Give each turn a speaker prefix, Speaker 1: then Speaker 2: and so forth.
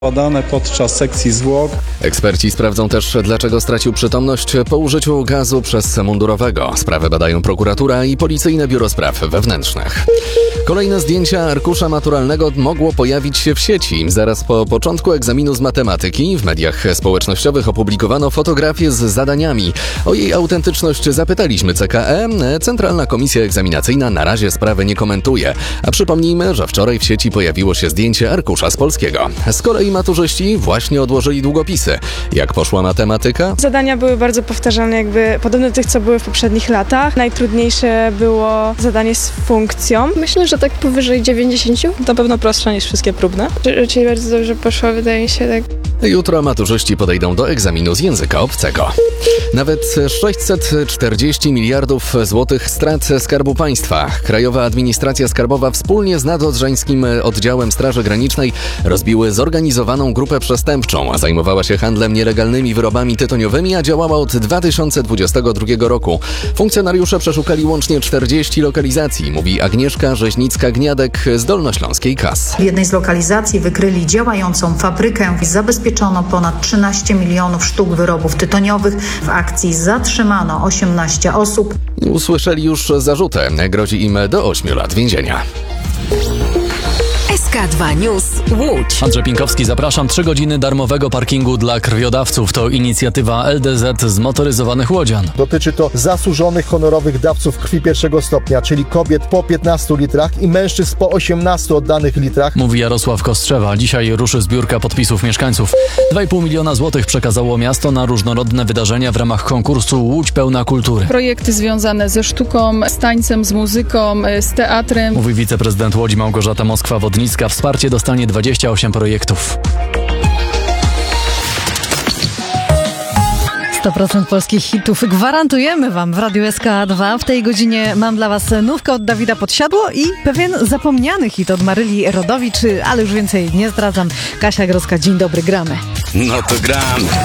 Speaker 1: badane podczas sekcji zwłok.
Speaker 2: Eksperci sprawdzą też, dlaczego stracił przytomność po użyciu gazu przez mundurowego. Sprawę badają prokuratura i Policyjne Biuro Spraw Wewnętrznych. Kolejne zdjęcia arkusza maturalnego mogło pojawić się w sieci. Zaraz po początku egzaminu z matematyki w mediach społecznościowych opublikowano fotografię z zadaniami. O jej autentyczność zapytaliśmy CKE. Centralna Komisja Egzaminacyjna na razie sprawy nie komentuje. A przypomnijmy, że wczoraj w sieci pojawiło się zdjęcie arkusza z polskiego. Z kolei maturzyści właśnie odłożyli długopisy. Jak poszła matematyka?
Speaker 3: Zadania były bardzo powtarzane, podobne do tych, co były w poprzednich latach. Najtrudniejsze było zadanie z funkcją.
Speaker 4: Myślę, że tak powyżej 90.
Speaker 3: Na pewno prostsze niż wszystkie próbne. Czyli bardzo dobrze poszło, wydaje mi się tak.
Speaker 2: Jutro maturzyści podejdą do egzaminu z języka obcego. Nawet 640 miliardów złotych strat Skarbu Państwa. Krajowa Administracja Skarbowa wspólnie z Nadodrzańskim Oddziałem Straży Granicznej rozbiły zorganizowaną grupę przestępczą. Zajmowała się handlem nielegalnymi wyrobami tytoniowymi, a działała od 2022 roku. Funkcjonariusze przeszukali łącznie 40 lokalizacji, mówi Agnieszka Rzeźnicka-Gniadek z Dolnośląskiej KAS.
Speaker 5: W jednej z lokalizacji wykryli działającą fabrykę. Zabezpieczono ponad 13 milionów sztuk wyrobów tytoniowych. W akcji zatrzymano 18 osób.
Speaker 2: Usłyszeli już zarzuty. Grozi im do 8 lat więzienia.
Speaker 6: SK2 News Łódź.
Speaker 7: Andrzej Pinkowski, zapraszam. 3 godziny darmowego parkingu dla krwiodawców. To inicjatywa LDZ Zmotoryzowanych Łodzian.
Speaker 8: Dotyczy to zasłużonych, honorowych dawców krwi pierwszego stopnia, czyli kobiet po 15 litrach i mężczyzn po 18 oddanych litrach.
Speaker 7: Mówi Jarosław Kostrzewa. Dzisiaj ruszy zbiórka podpisów mieszkańców. 2,5 miliona złotych przekazało miasto na różnorodne wydarzenia w ramach konkursu Łódź Pełna Kultury.
Speaker 9: Projekty związane ze sztuką, z tańcem, z muzyką, z teatrem.
Speaker 7: Mówi wiceprezydent Łodzi Małgorzata Moskwa-Wodnicka. Wsparcie dostanie 28 projektów.
Speaker 10: 100% polskich hitów gwarantujemy Wam w Radiu SK2. W tej godzinie mam dla Was nówkę od Dawida Podsiadło i pewien zapomniany hit od Maryli Rodowicz, ale już więcej nie zdradzam. Kasia Grodzka, dzień dobry, gramy.
Speaker 11: No to gramy.